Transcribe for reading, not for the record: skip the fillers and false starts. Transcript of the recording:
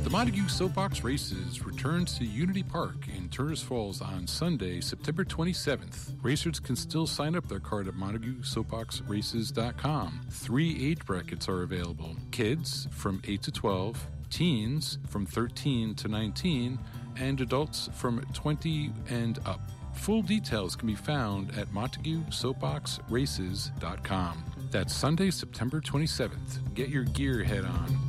The Montague Soapbox Races return to Unity Park in Turner's Falls on Sunday, September 27th. Racers can still sign up their card at MontagueSoapboxRaces.com. 3 age brackets are available. Kids from 8 to 12, teens from 13 to 19, and adults from 20 and up. Full details can be found at MontagueSoapboxRaces.com. That's Sunday, September 27th. Get your gear head on.